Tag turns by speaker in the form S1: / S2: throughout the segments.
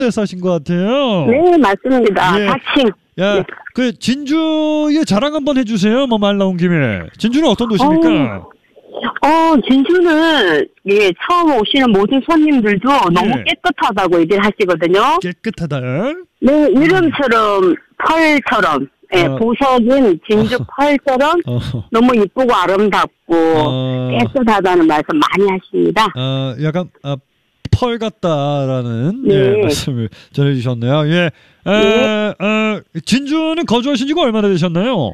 S1: 사신 것 같아요.
S2: 네, 맞습니다.
S1: 예.
S2: 다칭.
S1: 야,
S2: 네.
S1: 그 진주의 자랑 한번 해주세요. 뭐 말 나온 김에. 진주는 어떤 도시입니까?
S2: 진주는 예, 처음 오시는 모든 손님들도 너무 깨끗하다고 얘기를 하시거든요.
S1: 깨끗하다.
S2: 네, 이름처럼 펄처럼. 예, 보석인 진주 펄처럼 너무 이쁘고 아름답고 깨끗하다는 말씀 많이 하십니다.
S1: 약간 펄 같다라는
S2: 네.
S1: 예, 말씀을 전해주셨네요. 예, 진주는 거주하신 지가 얼마나 되셨나요?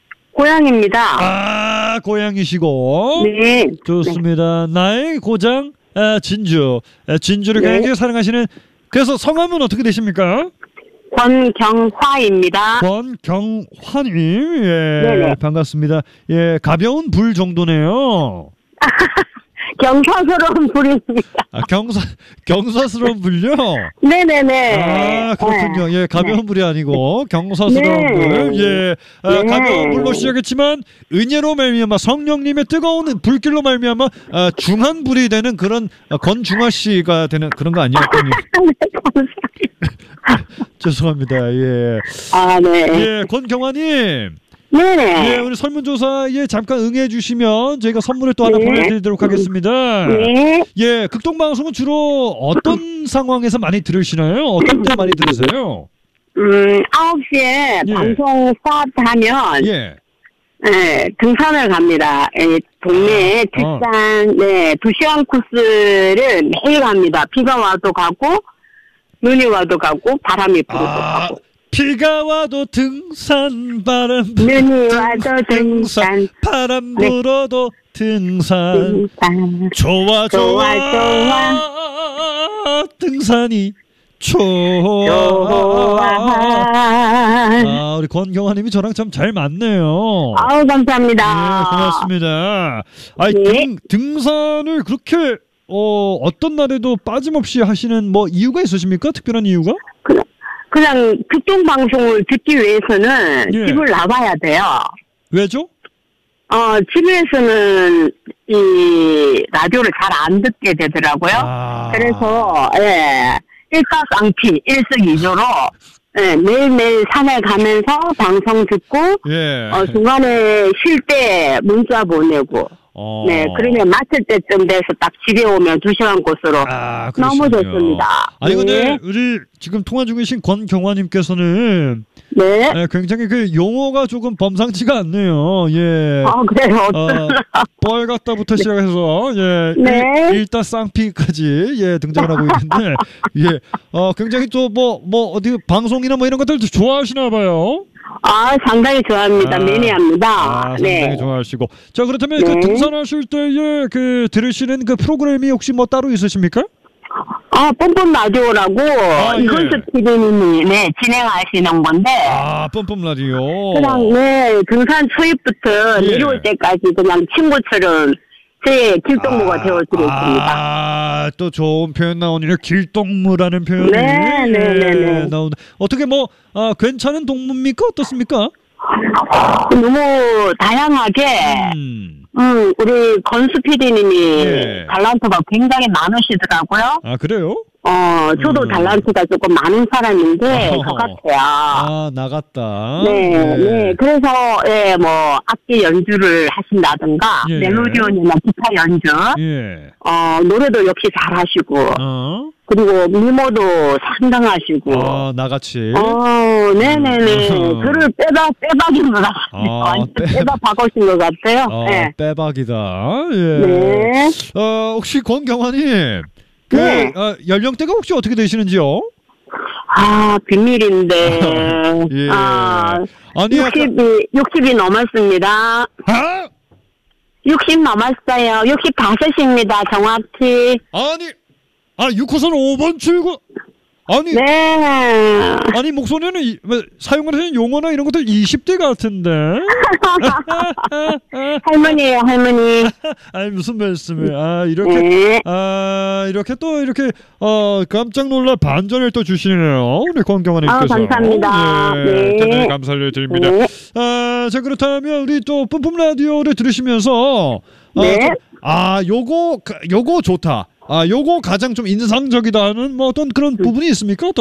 S2: 고향입니다.
S1: 고향이시고.
S2: 네.
S1: 좋습니다. 네. 나의 고장 진주. 진주를
S2: 네.
S1: 굉장히 사랑하시는. 그래서 성함은 어떻게 되십니까?
S2: 권경화입니다.
S1: 권경화님. 예,
S2: 네네.
S1: 반갑습니다. 예, 가벼운 불 정도네요.
S2: 경사스러운 불입니다.
S1: 경사스러운 불요?
S2: 네네네.
S1: 그렇군요.
S2: 네.
S1: 예, 가벼운 불이 아니고 경사스러운
S2: 네.
S1: 불. 예,
S2: 네.
S1: 가벼운 불로 시작했지만 은혜로 말미암아 성령님의 뜨거운 불길로 말미암아 중한 불이 되는 그런 권중화 씨가 되는 그런 거 아니었군요. 죄송합니다. 예.
S2: 네.
S1: 예, 권경화님.
S2: 네네.
S1: 예, 오늘 설문조사에 잠깐 응해주시면 저희가 선물을 또 하나 보내드리도록 하겠습니다.
S2: 네.
S1: 예, 극동방송은 주로 어떤 상황에서 많이 들으시나요? 어떤 때 많이 들으세요?
S2: 9시에 방송 스타트하면
S1: 예.
S2: 네, 등산을 갑니다. 동네에 뒷산, 2시간 코스를 매일 갑니다. 비가 와도 가고, 눈이 와도 가고, 바람이 불어도 가고.
S1: 비가 와도 등산, 바람 불어도
S2: 눈이 와도 등산,
S1: 바람 불어도 등산. 좋아 등산이 좋아. 우리 권경화님이 저랑 참 잘 맞네요.
S2: 감사합니다.
S1: 네, 고맙습니다. 등산을 그렇게 어떤 날에도 빠짐없이 하시는 뭐 이유가 있으십니까? 특별한 이유가?
S2: 그냥 극동방송을 듣기 위해서는 집을 나가야 돼요.
S1: 왜죠?
S2: 집에서는 이 라디오를 잘 안 듣게 되더라고요. 그래서 일가쌍피 일석이조로 매일매일 산에 가면서 방송 듣고 중간에 쉴 때 문자 보내고 그러면 마칠 때쯤 돼서 딱 집에 오면 2시간 코스로 너무 좋습니다.
S1: 아니 근데 우리 지금 통화 중이신 권경화님께서는 굉장히 그 용어가 조금 범상치가 않네요. 예.
S2: 그래요?
S1: 뻘 같다부터 시작해서 일다쌍피까지 등장을 하고 있는데 굉장히 또 뭐 어디 방송이나 뭐 이런 것들 좋아하시나 봐요.
S2: 상당히 좋아합니다. 매니아입니다.
S1: 상당히 좋아하시고. 자, 그렇다면 그 등산하실 때에 그 들으시는 그 프로그램이 혹시 뭐 따로 있으십니까?
S2: 뿜뿜 라디오라고 이건수 TV님이 진행하시는 건데.
S1: 뿜뿜 라디오.
S2: 그냥 등산 초입부터 내려올 때까지 그냥 친구처럼 제 길동무가 되어드리겠습니다.
S1: 또 좋은 표현 나오네요. 길동무라는 표현이 나오네. 어떻게 뭐 괜찮은 동무입니까? 어떻습니까?
S2: 너무 다양하게 우리 건수 PD님이 달란트가 굉장히 많으시더라고요.
S1: 그래요?
S2: 저도 달란트가 조금 많은 사람인데 저 같아요.
S1: 나갔다.
S2: 그래서 뭐 악기 연주를 하신다든가 멜로디언이나 기타 연주, 노래도 역시 잘하시고. 그리고 미모도 상당하시고.
S1: 나같이.
S2: 그를 빼박입니다. 완전 빼박 바꾸신 것 같아요.
S1: 빼박이다. 혹시 권경화님, 연령대가 혹시 어떻게 되시는지요?
S2: 비밀인데. 60이 넘었습니다. 60 넘었어요. 65입니다. 정확히.
S1: 6호선 5번 출구. 아니 목소리는 사용하는 용어나 이런 것들 20대 같은데.
S2: 할머니예요, 할머니.
S1: 무슨 말씀을? 이렇게 또 이렇게 깜짝 놀라 반전을 또 주시네요. 우리 권경화님께서.
S2: 감사합니다.
S1: 대단히 감사를 드립니다. 자, 그렇다면 우리 또 뿜뿜 라디오를 들으시면서 요거 좋다. 요거 가장 좀 인상적이다는 뭐 어떤 그런 부분이 있습니까?